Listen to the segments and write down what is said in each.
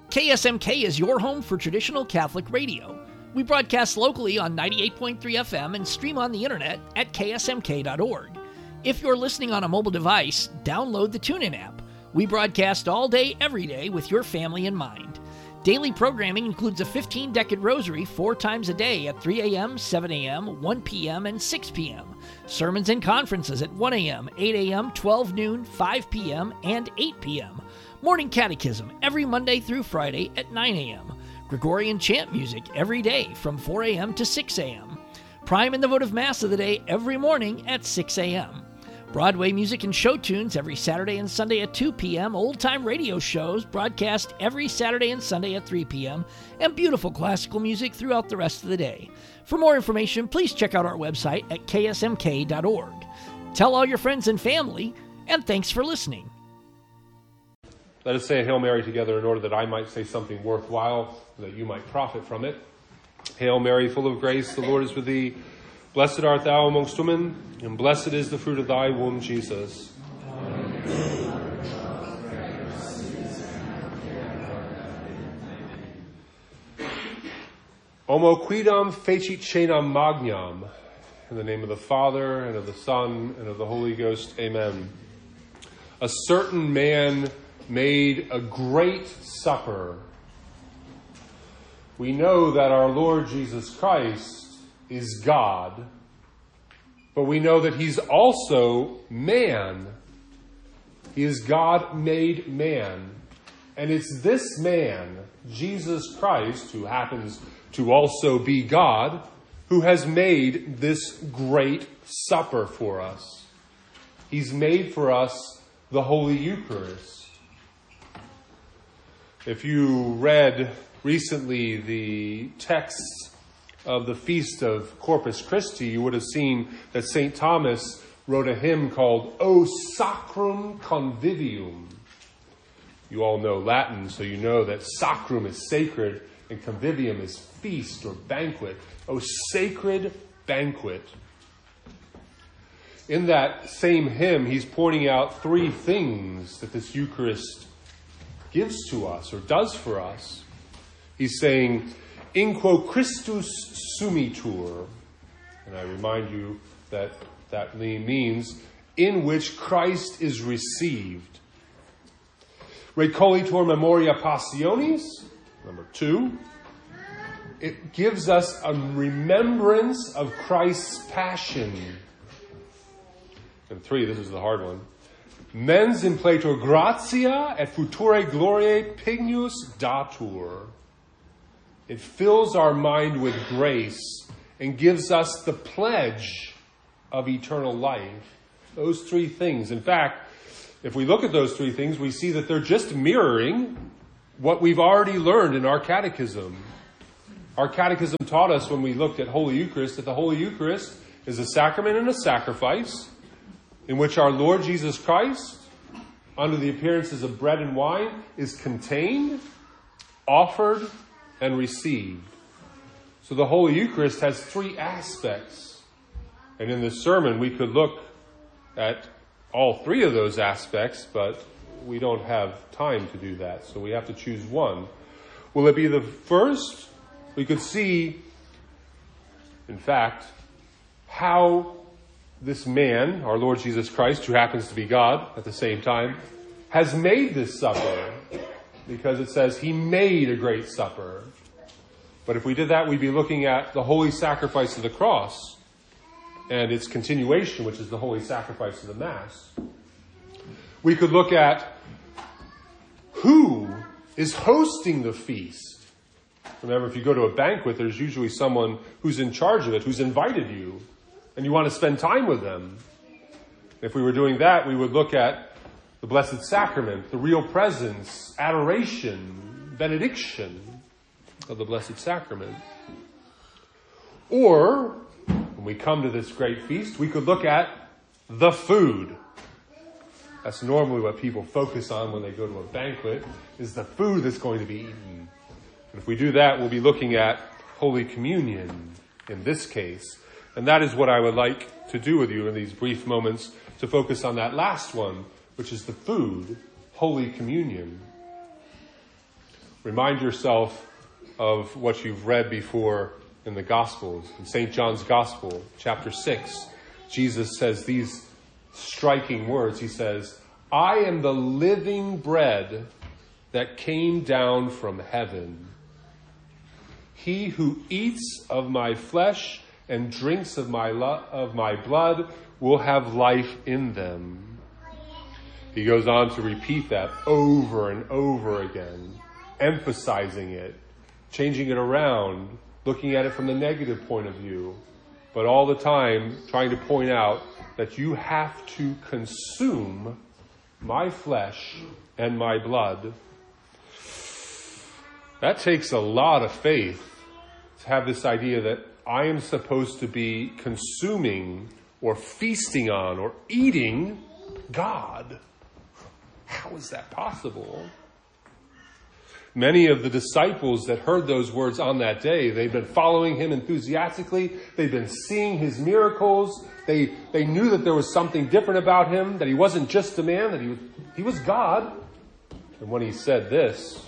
KSMK is your home for traditional Catholic radio. We broadcast locally on 98.3 FM and stream on the internet at ksmk.org. If you're listening on a mobile device, download the TuneIn app. We broadcast all day, every day with your family in mind. Daily programming includes a 15-decade rosary 4 times a day at 3 a.m., 7 a.m., 1 p.m., and 6 p.m. Sermons and conferences at 1 a.m., 8 a.m., 12 noon, 5 p.m., and 8 p.m. Morning catechism every Monday through Friday at 9 a.m. Gregorian chant music every day from 4 a.m. to 6 a.m. Prime and the votive Mass of the day every morning at 6 a.m. Broadway music and show tunes every Saturday and Sunday at 2 p.m., old-time radio shows broadcast every Saturday and Sunday at 3 p.m., and beautiful classical music throughout the rest of the day. For more information, please check out our website at ksmk.org. Tell all your friends and family, and thanks for listening. Let us say a Hail Mary together in order that I might say something worthwhile, so that you might profit from it. Hail Mary, full of grace, the Lord is with thee. Blessed art thou amongst women, and blessed is the fruit of thy womb, Jesus. Homo quidam fecit cenam magnam. In the name of the Father, and of the Son, and of the Holy Ghost. Amen. A certain man made a great supper. We know that our Lord Jesus Christ is God, but we know that he's also man. He is God made man. And it's this man, Jesus Christ, who happens to also be God, who has made this great supper for us. He's made for us the Holy Eucharist. If you read recently the texts of the Feast of Corpus Christi, you would have seen that St. Thomas wrote a hymn called O Sacrum Convivium. You all know Latin, so you know that sacrum is sacred and convivium is feast or banquet. O sacred banquet. In that same hymn, he's pointing out 3 things that this Eucharist gives to us or does for us. He's saying, in quo Christus sumitur. And I remind you that that means in which Christ is received. Recolitur memoria passionis. Number 2. It gives us a remembrance of Christ's passion. And 3, this is the hard one. Mens impletur gratia et future gloriae pignus datur. It fills our mind with grace and gives us the pledge of eternal life. Those 3 things. In fact, if we look at those 3 things, we see that they're just mirroring what we've already learned in our catechism. Our catechism taught us when we looked at Holy Eucharist that the Holy Eucharist is a sacrament and a sacrifice in which our Lord Jesus Christ, under the appearances of bread and wine, is contained, offered, and received. So the Holy Eucharist has 3 aspects. And in this sermon, we could look at all 3 of those aspects, but we don't have time to do that. So we have to choose one. Will it be the first? We could see, in fact, how this man, our Lord Jesus Christ, who happens to be God at the same time, has made this supper. Because it says he made a great supper. But if we did that, we'd be looking at the holy sacrifice of the cross and its continuation, which is the holy sacrifice of the Mass. We could look at who is hosting the feast. Remember, if you go to a banquet, there's usually someone who's in charge of it, who's invited you, and you want to spend time with them. If we were doing that, we would look at the Blessed Sacrament, the real presence, adoration, benediction of the Blessed Sacrament. Or, when we come to this great feast, we could look at the food. That's normally what people focus on when they go to a banquet, is the food that's going to be eaten. And if we do that, we'll be looking at Holy Communion in this case. And that is what I would like to do with you in these brief moments, to focus on that last one, which is the food, Holy Communion. Remind yourself of what you've read before in the Gospels. In St. John's Gospel, chapter 6, Jesus says these striking words. He says, "I am the living bread that came down from heaven. He who eats of my flesh and drinks of my blood will have life in them." He goes on to repeat that over and over again, emphasizing it, changing it around, looking at it from the negative point of view, but all the time trying to point out that you have to consume my flesh and my blood. That takes a lot of faith to have this idea that I am supposed to be consuming or feasting on or eating God. How is that possible? Many of the disciples that heard those words on that day, they've been following him enthusiastically. They've been seeing his miracles. They knew that there was something different about him, that he wasn't just a man, that he was God. And when he said this,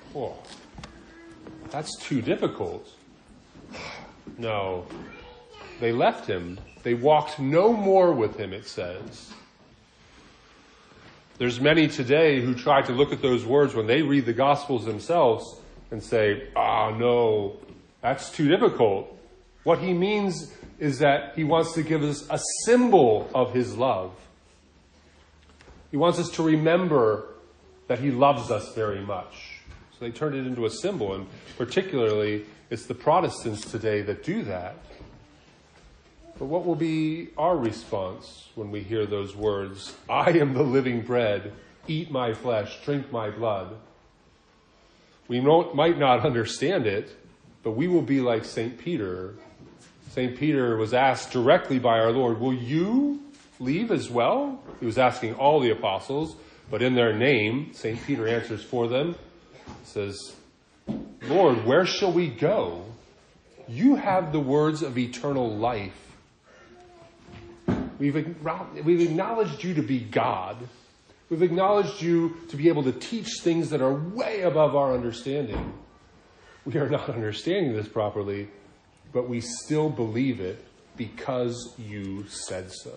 that's too difficult. No. They left him. They walked no more with him, it says. There's many today who try to look at those words when they read the Gospels themselves and say, no, that's too difficult. What he means is that he wants to give us a symbol of his love. He wants us to remember that he loves us very much. So they turned it into a symbol, and particularly it's the Protestants today that do that. But what will be our response when we hear those words? I am the living bread. Eat my flesh. Drink my blood. We might not understand it, but we will be like St. Peter. St. Peter was asked directly by our Lord, will you leave as well? He was asking all the apostles, but in their name, St. Peter answers for them. He says, Lord, where shall we go? You have the words of eternal life. We've acknowledged you to be God. We've acknowledged you to be able to teach things that are way above our understanding. We are not understanding this properly, but we still believe it because you said so.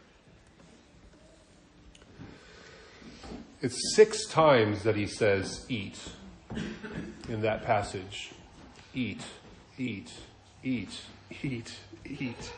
It's 6 times that he says eat in that passage. Eat, eat, eat, eat, eat.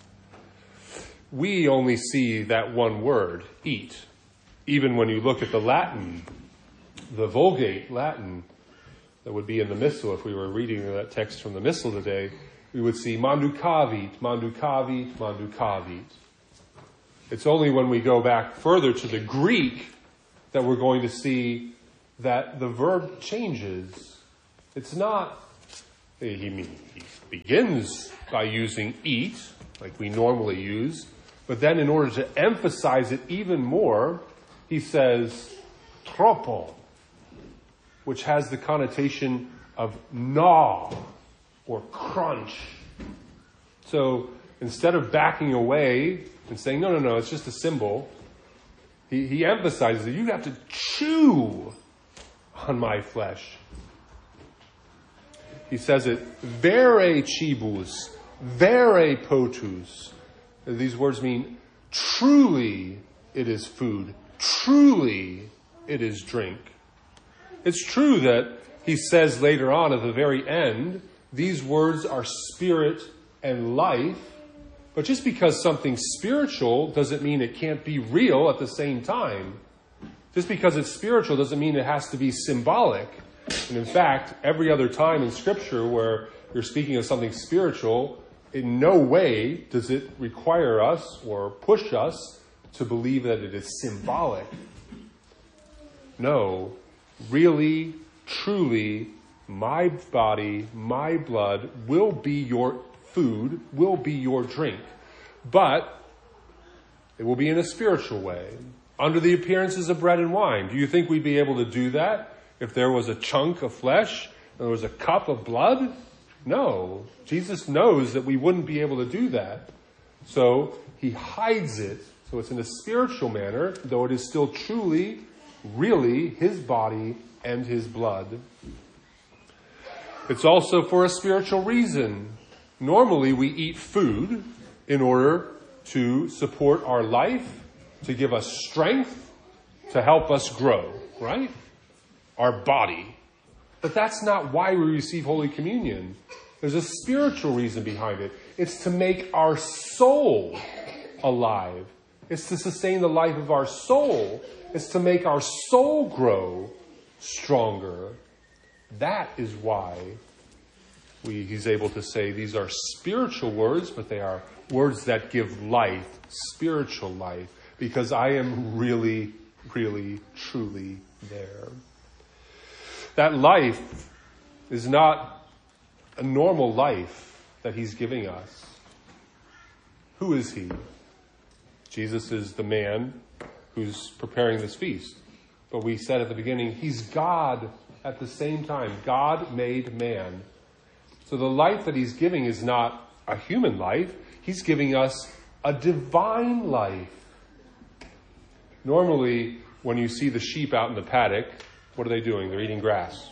We only see that one word, eat. Even when you look at the Latin, the Vulgate Latin that would be in the Missal, if we were reading that text from the Missal today, we would see manducavit, manducavit, manducavit. It's only when we go back further to the Greek that we're going to see that the verb changes. It's not, he begins by using eat, like we normally use, but then in order to emphasize it even more, he says tropo, which has the connotation of gnaw or crunch. So instead of backing away and saying, no, it's just a symbol, he emphasizes that you have to chew on my flesh. He says it, vere cibus, vere potus. These words mean truly it is food. Truly it is drink. It's true that he says later on at the very end, these words are spirit and life. But just because something's spiritual doesn't mean it can't be real at the same time. Just because it's spiritual doesn't mean it has to be symbolic. And in fact, every other time in Scripture where you're speaking of something spiritual, in no way does it require us or push us to believe that it is symbolic. No, really, truly, my body, my blood will be your food, will be your drink. But it will be in a spiritual way, under the appearances of bread and wine. Do you think we'd be able to do that if there was a chunk of flesh and there was a cup of blood? No. Jesus knows that we wouldn't be able to do that. So he hides it. So it's in a spiritual manner, though it is still truly, really his body and his blood. It's also for a spiritual reason. Normally we eat food in order to support our life, to give us strength, to help us grow, right? Our body. But that's not why we receive Holy Communion. There's a spiritual reason behind it. It's to make our soul alive. It's to sustain the life of our soul. It's to make our soul grow stronger. That is why he's able to say these are spiritual words, but they are words that give life, spiritual life, because I am really, really, truly there. That life is not a normal life that he's giving us. Who is he? Jesus is the man who's preparing this feast. But we said at the beginning, he's God at the same time. God made man. So the life that he's giving is not a human life. He's giving us a divine life. Normally, when you see the sheep out in the paddock, what are they doing? They're eating grass.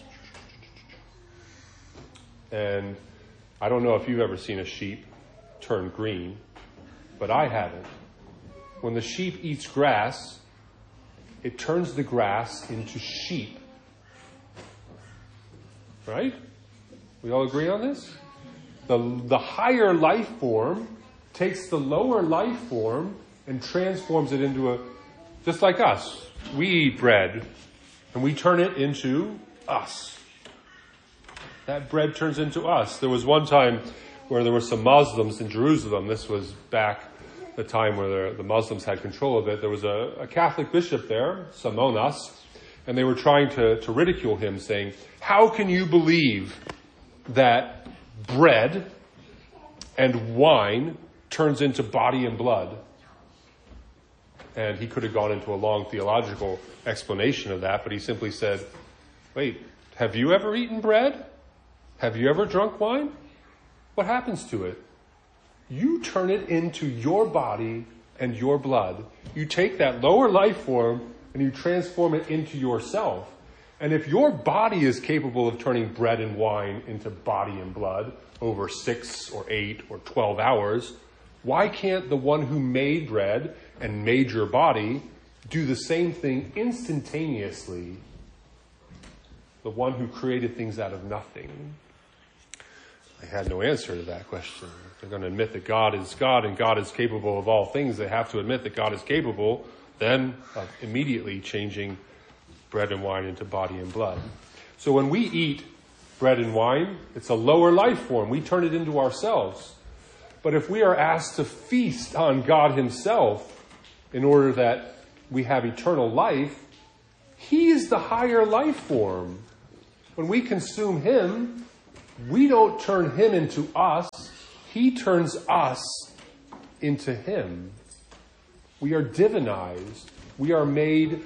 And I don't know if you've ever seen a sheep turn green, but I haven't. When the sheep eats grass, it turns the grass into sheep. Right? We all agree on this? The higher life form takes the lower life form and transforms it into just like us. We eat bread and we turn it into us. That bread turns into us. There was one time where there were some Muslims in Jerusalem. This was back the time where the Muslims had control of it. There was a Catholic bishop there, Simonas, and they were trying to ridicule him, saying, how can you believe that bread and wine turns into body and blood? And he could have gone into a long theological explanation of that, but he simply said, wait, have you ever eaten bread? Have you ever drunk wine? What happens to it? You turn it into your body and your blood. You take that lower life form and you transform it into yourself. And if your body is capable of turning bread and wine into body and blood over 6 or 8 or 12 hours, why can't the one who made bread and made your body do the same thing instantaneously? The one who created things out of nothing. I had no answer to that question. They're going to admit that God is God and God is capable of all things. They have to admit that God is capable then of immediately changing bread and wine into body and blood. So when we eat bread and wine, it's a lower life form. We turn it into ourselves. But if we are asked to feast on God himself in order that we have eternal life, he is the higher life form. When we consume him, we don't turn him into us. He turns us into him. We are divinized. We are made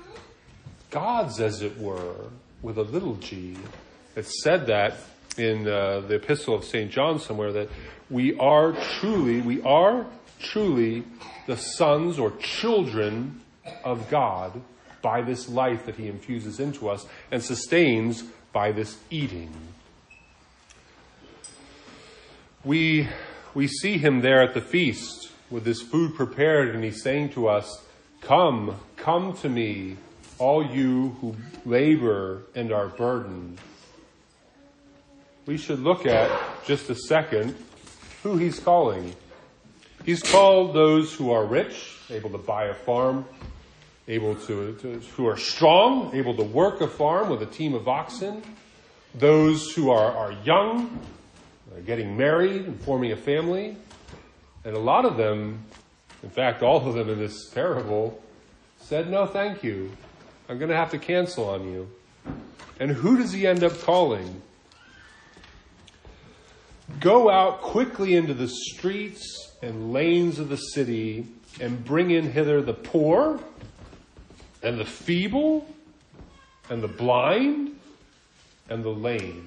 gods, as it were, with a little g. It's said that in the epistle of St. John somewhere that we are truly the sons or children of God by this life that he infuses into us and sustains by this eating. We see him there at the feast with this food prepared, and he's saying to us, come to me, all you who labor and are burdened. We should look at, just a second, who he's calling. He's called those who are rich, able to buy a farm, who are strong, able to work a farm with a team of oxen, those who are young, getting married and forming a family. And a lot of them, in fact, all of them in this parable, said, no, thank you. I'm going to have to cancel on you. And who does he end up calling? Go out quickly into the streets and lanes of the city and bring in hither the poor and the feeble and the blind and the lame.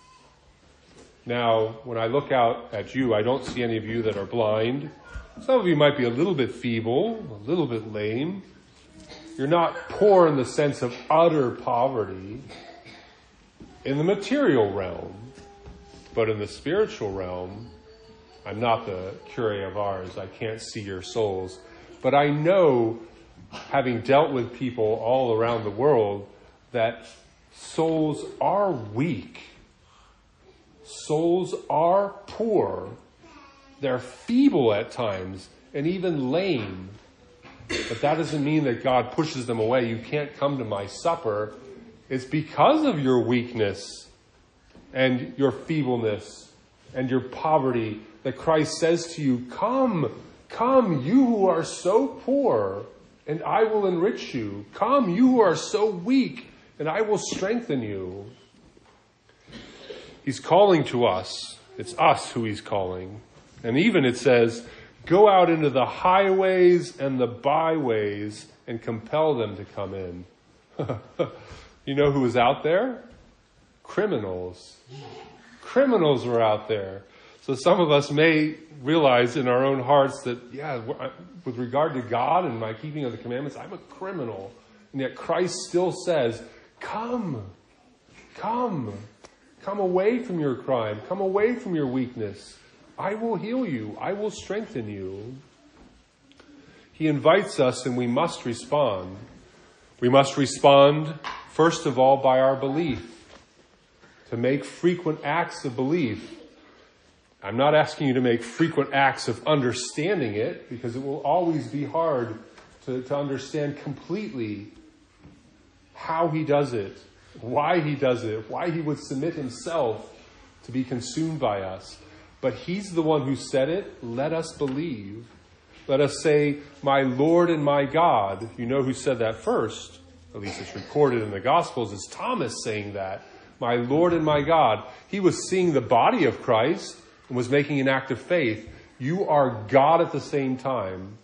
Now, when I look out at you, I don't see any of you that are blind. Some of you might be a little bit feeble, a little bit lame. You're not poor in the sense of utter poverty. in the material realm. But in the spiritual realm, I'm not the Curé of Ars. I can't see your souls. But I know, having dealt with people all around the world, that souls are weak. Souls are poor. They're feeble at times and even lame. But that doesn't mean that God pushes them away. You can't come to my supper. It's because of your weakness and your feebleness and your poverty that Christ says to you, come, you who are so poor, and I will enrich you. Come, you who are so weak, and I will strengthen you. He's calling to us. It's us who he's calling. And even it says, go out into the highways and the byways and compel them to come in. You know who was out there? Criminals. Criminals were out there. So some of us may realize in our own hearts that, with regard to God and my keeping of the commandments, I'm a criminal. And yet Christ still says, come away from your crime. Come away from your weakness. I will heal you. I will strengthen you. He invites us and we must respond. We must respond, first of all, by our belief. To make frequent acts of belief. I'm not asking you to make frequent acts of understanding it, because it will always be hard to understand completely how he does it, why he does it, why he would submit himself to be consumed by us. But he's the one who said it. Let us believe. Let us say, my Lord and my God. You know who said that first? At least it's recorded in the Gospels as Thomas saying that. My Lord and my God. He was seeing the body of Christ and was making an act of faith. You are God at the same time.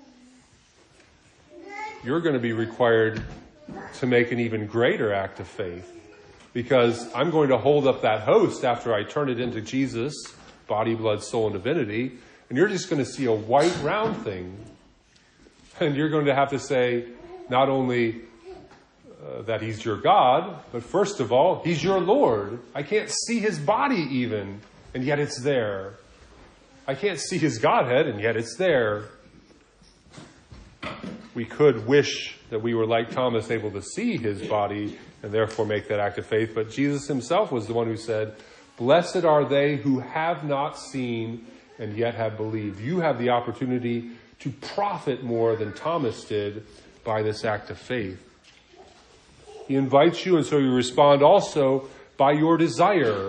You're going to be required to make an even greater act of faith, because I'm going to hold up that host after I turn it into Jesus, body, blood, soul, and divinity, and you're just going to see a white round thing. And you're going to have to say, not only that he's your God, but first of all, he's your Lord. I can't see his body even, and yet it's there. I can't see his Godhead, and yet it's there. We could wish that we were like Thomas, able to see his body and therefore make that act of faith. But Jesus himself was the one who said, blessed are they who have not seen and yet have believed. You have the opportunity to profit more than Thomas did by this act of faith. He invites you, and so you respond also by your desire.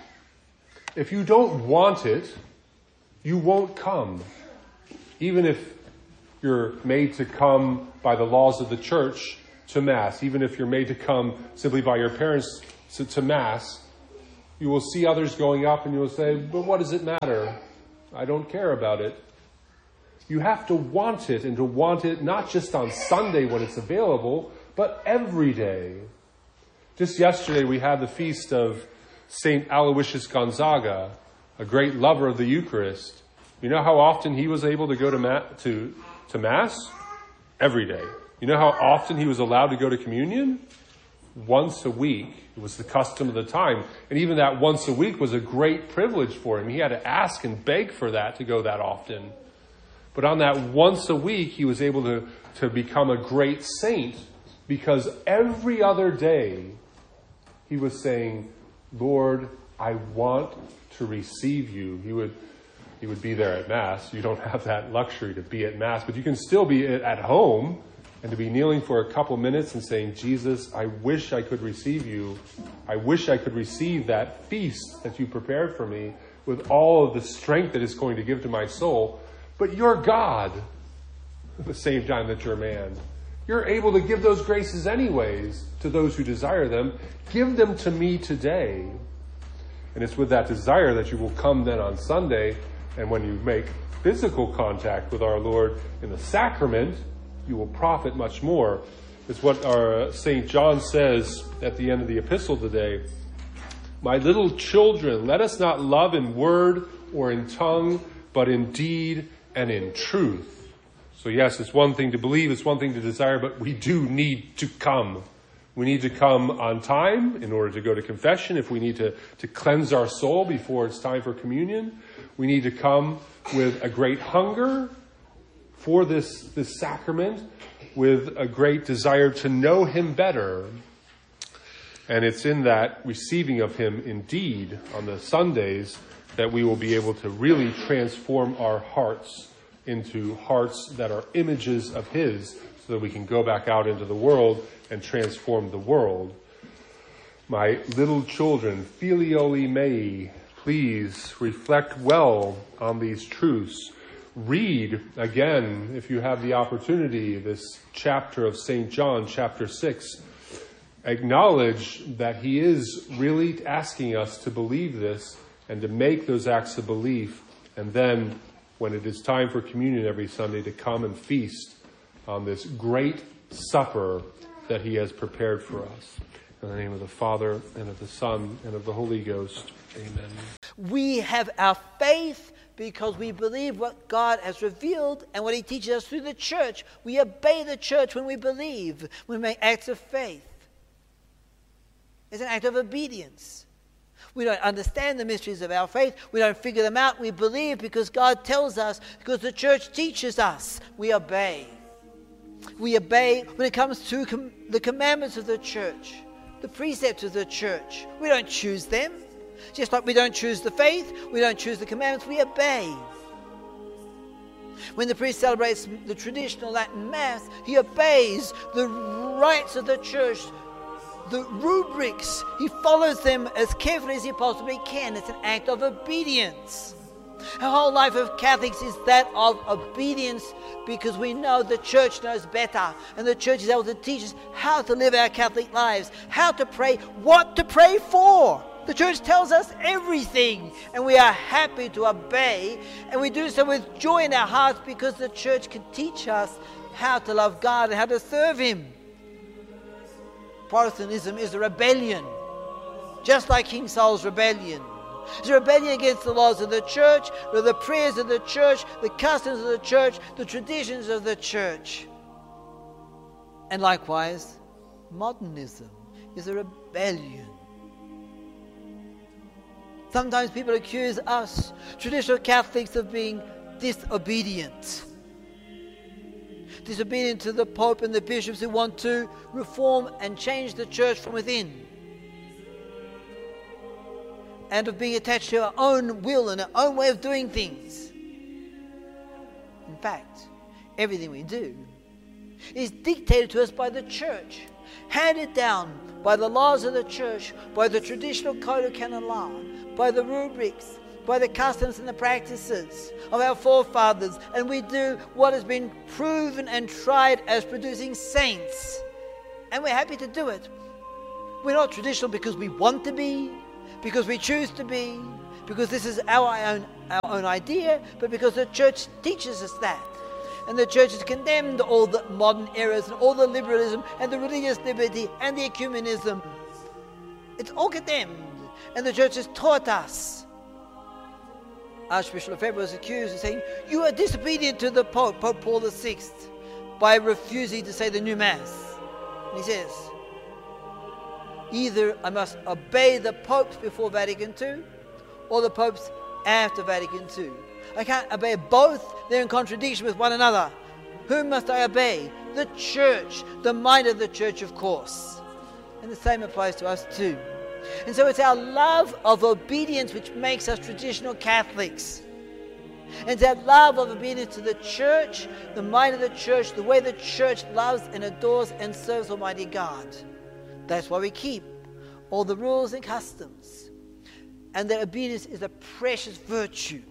If you don't want it, you won't come. Even if you're made to come by the laws of the church to Mass, even if you're made to come simply by your parents to Mass, you will see others going up and you will say, but what does it matter? I don't care about it. You have to want it, and to want it not just on Sunday when it's available, but every day. Just yesterday we had the feast of St. Aloysius Gonzaga, a great lover of the Eucharist. You know how often he was able to go to Mass? Every day. You know how often he was allowed to go to communion? Once a week. It was the custom of the time. And even that once a week was a great privilege for him. He had to ask and beg for that to go that often. But on that once a week, he was able to become a great saint, because every other day he was saying, Lord, I want to receive you. He would be there at Mass. You don't have that luxury to be at Mass, but you can still be at home and to be kneeling for a couple minutes and saying, Jesus, I wish I could receive you. I wish I could receive that feast that you prepared for me with all of the strength that it's going to give to my soul. But you're God at the same time that you're man. You're able to give those graces anyways to those who desire them. Give them to me today. And it's with that desire that you will come then on Sunday, and when you make physical contact with our Lord in the sacrament, you will profit much more. It's what our St. John says at the end of the epistle today. My little children, let us not love in word or in tongue, but in deed and in truth. So yes, it's one thing to believe, it's one thing to desire, but we do need to come. We need to come on time in order to go to confession. If we need to cleanse our soul before it's time for communion, we need to come with a great hunger for this sacrament, with a great desire to know him better. And it's in that receiving of him indeed on the Sundays that we will be able to really transform our hearts into hearts that are images of his, so that we can go back out into the world and transform the world. My little children, filioli mei, please reflect well on these truths. Read again, if you have the opportunity, this chapter of St. John, chapter 6. Acknowledge that he is really asking us to believe this and to make those acts of belief, and then when it is time for communion every Sunday, to come and feast on this great supper that he has prepared for us. In the name of the Father, and of the Son, and of the Holy Ghost. Amen. We have our faith because we believe what God has revealed and what he teaches us through the church. We obey the church when we believe. We make acts of faith. It's an act of obedience. We don't understand the mysteries of our faith. We don't figure them out. We believe because God tells us, because the church teaches us. We obey. We obey when it comes to the commandments of the church, the precepts of the church. We don't choose them. Just like we don't choose the faith, we don't choose the commandments, we obey. When the priest celebrates the traditional Latin Mass, he obeys the rites of the church, the rubrics. He follows them as carefully as he possibly can. It's an act of obedience. Our whole life of Catholics is that of obedience, because we know the church knows better, and the church is able to teach us how to live our Catholic lives, how to pray, what to pray for. The church tells us everything, and we are happy to obey, and we do so with joy in our hearts because the church can teach us how to love God and how to serve him. Protestantism is a rebellion, just like King Saul's rebellion. It's a rebellion against the laws of the church, the prayers of the church, the customs of the church, the traditions of the church. And likewise, modernism is a rebellion. Sometimes people accuse us, traditional Catholics, of being disobedient. Disobedient to the Pope and the bishops who want to reform and change the church from within. And of being attached to our own will and our own way of doing things. In fact, everything we do is dictated to us by the church, handed down by the laws of the church, by the traditional code of canon law, by the rubrics, by the customs and the practices of our forefathers. And we do what has been proven and tried as producing saints. And we're happy to do it. We're not traditional because we want to be, because we choose to be, because this is our own idea, but because the church teaches us that. And the church has condemned all the modern errors and all the liberalism and the religious liberty and the ecumenism. It's all condemned. And the church has taught us. Archbishop Lefebvre was accused of saying, you are disobedient to the Pope, Pope Paul VI, by refusing to say the new Mass. And he says, either I must obey the popes before Vatican II or the popes after Vatican II. I can't obey both. They're in contradiction with one another. Whom must I obey? The church, the mind of the church, of course. And the same applies to us too. And so it's our love of obedience which makes us traditional Catholics. And it's that love of obedience to the church, the mind of the church, the way the church loves and adores and serves Almighty God. That's why we keep all the rules and customs. And that obedience is a precious virtue.